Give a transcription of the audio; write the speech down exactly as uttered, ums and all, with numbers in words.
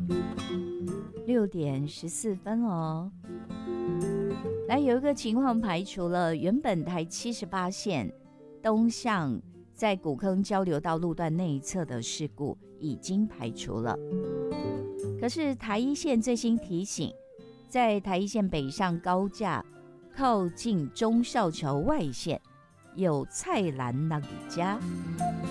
六点十四分哦。来，有一个情况排除了，原本台七十八线东向在古坑交流道路段内侧的事故已经排除了。可是台一线最新提醒，在台一线北上高架靠近忠孝桥外线有菜篮那里家，